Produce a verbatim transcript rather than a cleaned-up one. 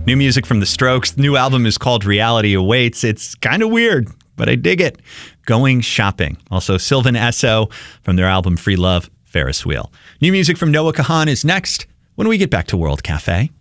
New music from The Strokes. The new album is called Reality Awaits. It's kind of weird, but I dig it. Going Shopping. Also, Sylvan Esso from their album Free Love, Ferris Wheel. New music from Noah Kahan is next when we get back to World Cafe.